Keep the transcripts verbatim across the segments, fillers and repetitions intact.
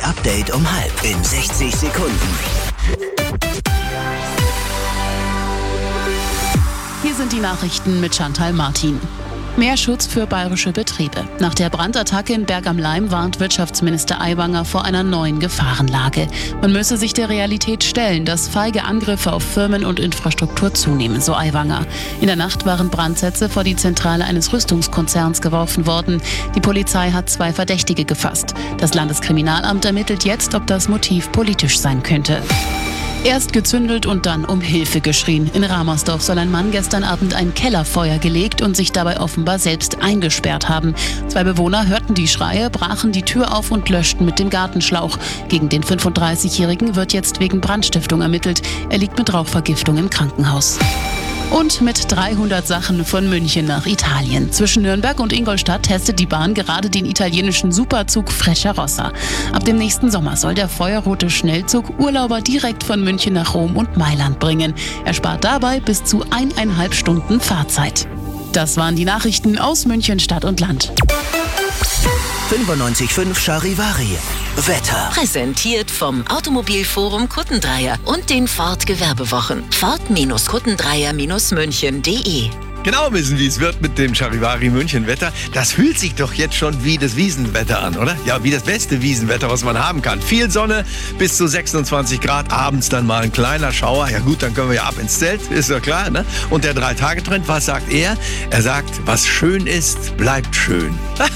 Update um halb in sechzig Sekunden. Hier sind die Nachrichten mit Chantal Martin. Mehr Schutz für bayerische Betriebe. Nach der Brandattacke in Berg am Laim warnt Wirtschaftsminister Aiwanger vor einer neuen Gefahrenlage. Man müsse sich der Realität stellen, dass feige Angriffe auf Firmen und Infrastruktur zunehmen, so Aiwanger. In der Nacht waren Brandsätze vor die Zentrale eines Rüstungskonzerns geworfen worden. Die Polizei hat zwei Verdächtige gefasst. Das Landeskriminalamt ermittelt jetzt, ob das Motiv politisch sein könnte. Erst gezündelt und dann um Hilfe geschrien. In Ramersdorf soll ein Mann gestern Abend ein Kellerfeuer gelegt und sich dabei offenbar selbst eingesperrt haben. Zwei Bewohner hörten die Schreie, brachen die Tür auf und löschten mit dem Gartenschlauch. Gegen den fünfunddreißigjährigen wird jetzt wegen Brandstiftung ermittelt. Er liegt mit Rauchvergiftung im Krankenhaus. Und mit dreihundert Sachen von München nach Italien. Zwischen Nürnberg und Ingolstadt testet die Bahn gerade den italienischen Superzug Frecciarossa. Ab dem nächsten Sommer soll der feuerrote Schnellzug Urlauber direkt von München nach Rom und Mailand bringen. Er spart dabei bis zu eineinhalb Stunden Fahrzeit. Das waren die Nachrichten aus München, Stadt und Land. fünfundneunzig Komma fünf Charivari. Wetter. Präsentiert vom Automobilforum Kuttendreier und den Ford Gewerbewochen. Ford-Kuttendreier München punkt de. Genau wissen, wie es wird mit dem Charivari München Wetter. Das fühlt sich doch jetzt schon wie das Wiesenwetter an, oder? Ja, wie das beste Wiesenwetter, was man haben kann. Viel Sonne, bis zu sechsundzwanzig Grad, abends dann mal ein kleiner Schauer. Ja gut, dann können wir ja ab ins Zelt, ist ja klar, ne? Und der Drei-Tage-Trend, was sagt er? Er sagt, was schön ist, bleibt schön.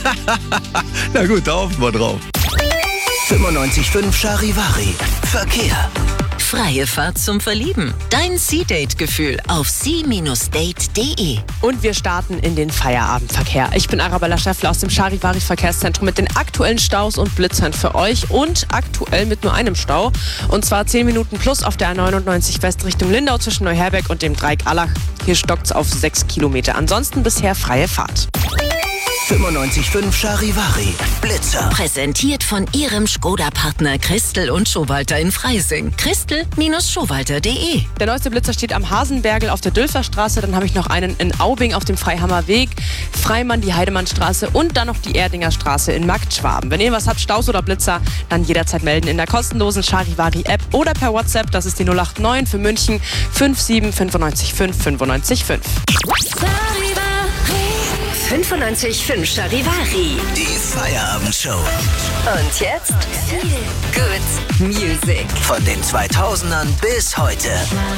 Na gut, da hoffen wir drauf. fünfundneunzig Komma fünf Charivari. Verkehr. Freie Fahrt zum Verlieben. Dein Sea-Date-Gefühl auf sea Bindestrich date punkt de. Und wir starten in den Feierabendverkehr. Ich bin Arabella Schäffler aus dem Charivari Verkehrszentrum mit den aktuellen Staus und Blitzern für euch und aktuell mit nur einem Stau. Und zwar zehn Minuten plus auf der A neunundneunzig West Richtung Lindau zwischen Neuherberg und dem Dreieck Allach. Hier stockt's auf sechs Kilometer. Ansonsten bisher freie Fahrt. fünfundneunzig Komma fünf Charivari. Blitzer. Präsentiert von Ihrem Skoda-Partner Christel und Schowalter in Freising. Christel Schowalter punkt de. Der neueste Blitzer steht am Hasenbergel auf der Dülferstraße. Dann habe ich noch einen in Aubing auf dem Freihammer Weg, Freimann, die Heidemannstraße und dann noch die Erdinger Straße in Marktschwaben. Wenn ihr was habt, Staus oder Blitzer, dann jederzeit melden in der kostenlosen Charivari-App oder per WhatsApp. Das ist die null acht neun für München fünf sieben fünf neun fünf fünf neun fünf. fünfundneunzig Komma fünf Charivari. Die Feierabendshow. Und jetzt Feel Good Music. Von den zweitausendern bis heute.